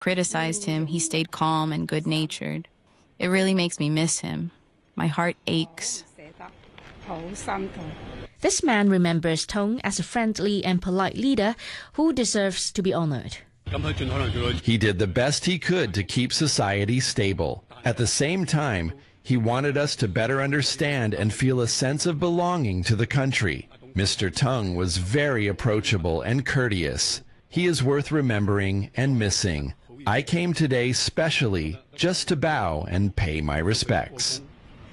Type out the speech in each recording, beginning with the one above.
criticized him, he stayed calm and good-natured. It really makes me miss him. My heart aches. This man remembers Tong as a friendly and polite leader who deserves to be honored. He did the best he could to keep society stable. At the same time, he wanted us to better understand and feel a sense of belonging to the country. Mr. Tong was very approachable and courteous. He is worth remembering and missing. I came today specially just to bow and pay my respects.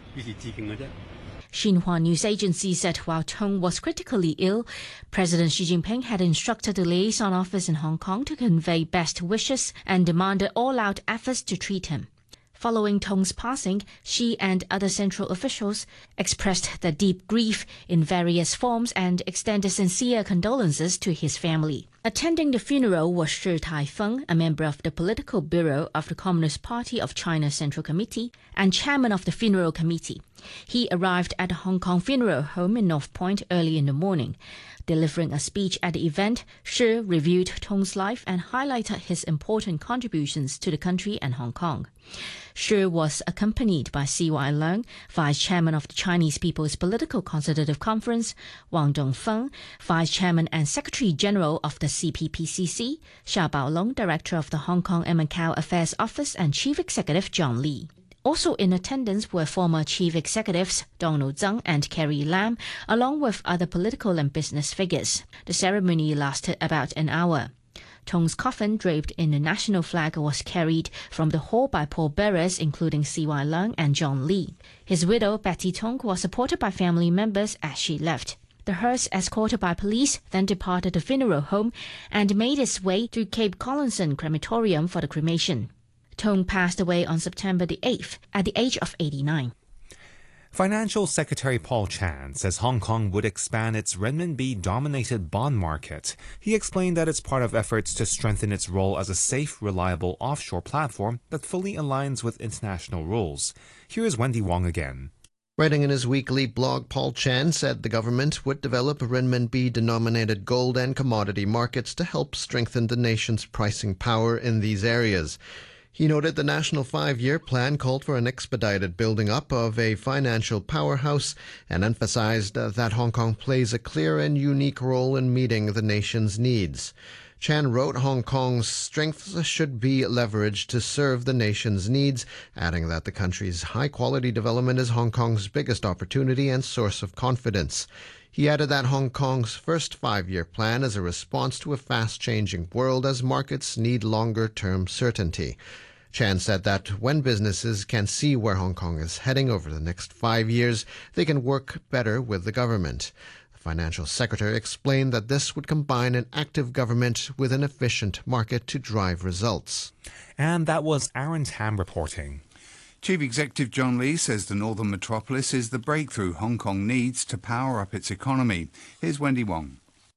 Xinhua News Agency said while Tong was critically ill, President Xi Jinping had instructed the liaison office in Hong Kong to convey best wishes and demanded all-out efforts to treat him. Following Tong's passing, Xi and other central officials expressed their deep grief in various forms and extended sincere condolences to his family. Attending the funeral was Shi Taifeng, a member of the Political Bureau of the Communist Party of China Central Committee and chairman of the funeral committee. He arrived at the Hong Kong funeral home in North Point early in the morning. Delivering a speech at the event, Shi reviewed Tong's life and highlighted his important contributions to the country and Hong Kong. Shi was accompanied by C.Y. Leung, Vice Chairman of the Chinese People's Political Consultative Conference, Wang Dongfeng, Vice Chairman and Secretary General of the CPPCC, Xia Baolong, Director of the Hong Kong and Macau Affairs Office, and Chief Executive John Lee. Also in attendance were former Chief Executives Donald Tsang and Carrie Lam, along with other political and business figures. The ceremony lasted about an hour. Tong's coffin, draped in the national flag, was carried from the hall by pallbearers including C.Y. Leung and John Lee. His widow, Betty Tong, was supported by family members as she left. The hearse, escorted by police, then departed the funeral home and made its way to Cape Collinson Crematorium for the cremation. Tong passed away on September the 8th at the age of 89. Financial Secretary Paul Chan says Hong Kong would expand its renminbi-dominated bond market. He explained that it's part of efforts to strengthen its role as a safe, reliable offshore platform that fully aligns with international rules. Here is Wendy Wong again. Writing in his weekly blog, Paul Chan said the government would develop renminbi-denominated gold and commodity markets to help strengthen the nation's pricing power in these areas. He noted the National 5-Year Plan called for an expedited building up of a financial powerhouse and emphasized that Hong Kong plays a clear and unique role in meeting the nation's needs. Chan wrote Hong Kong's strengths should be leveraged to serve the nation's needs, adding that the country's high-quality development is Hong Kong's biggest opportunity and source of confidence. He added that Hong Kong's first 5-year plan is a response to a fast-changing world as markets need longer-term certainty. Chan said that when businesses can see where Hong Kong is heading over the next 5 years, they can work better with the government. The financial secretary explained that this would combine an active government with an efficient market to drive results. And that was Aaron Tam reporting. Chief Executive John Lee says the northern metropolis is the breakthrough Hong Kong needs to power up its economy. Here's Wendy Wong.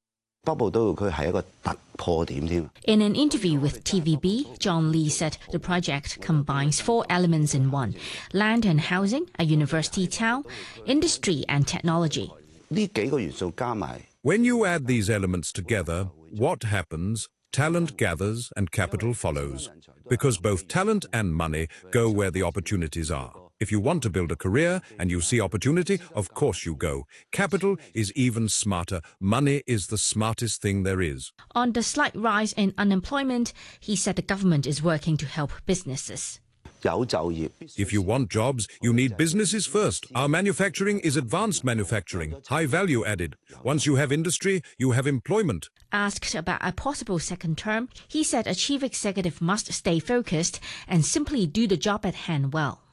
In an interview with TVB, John Lee said the project combines 4 elements in one: land and housing, a university town, industry and technology. When you add these elements together, what happens? Talent gathers and capital follows, because both talent and money go where the opportunities are. If you want to build a career and you see opportunity, of course you go. Capital is even smarter. Money is the smartest thing there is. On the slight rise in unemployment, he said the government is working to help businesses. If you want jobs, you need businesses first. Our manufacturing is advanced manufacturing, high value added. Once you have industry, you have employment. Asked about a possible second term, he said a chief executive must stay focused and simply do the job at hand well.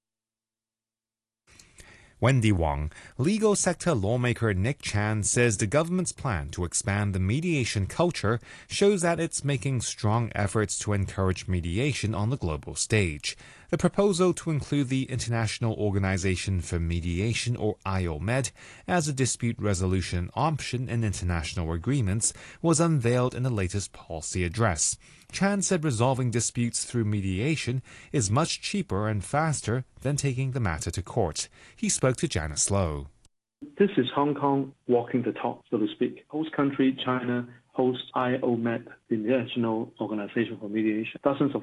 Wendy Wong. Legal sector lawmaker Nick Chan says the government's plan to expand the mediation culture shows that it's making strong efforts to encourage mediation on the global stage. The proposal to include the International Organization for Mediation, or IOMED, as a dispute resolution option in international agreements was unveiled in the latest policy address. Chan said resolving disputes through mediation is much cheaper and faster than taking the matter to court. He spoke to Janice Lowe. This is Hong Kong walking the talk, so to speak. Host country China hosts IOMED, the International Organization for Mediation. Dozens of